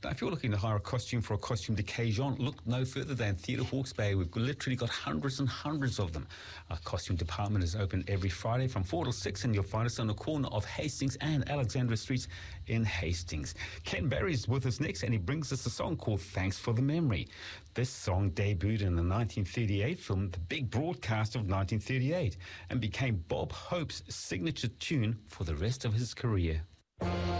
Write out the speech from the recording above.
Now, if you're looking to hire a costume for a costume d'occasion, look no further than Theatre Hawke's Bay. We've literally got hundreds and hundreds of them. Our costume department is open every Friday from 4 till 6, and you'll find us on the corner of Hastings and Alexandra Streets in Hastings. Ken Barry's with us next, and he brings us a song called Thanks for the Memory. This song debuted in the 1938 film The Big Broadcast of 1938 and became Bob Hope's signature tune for the rest of his career.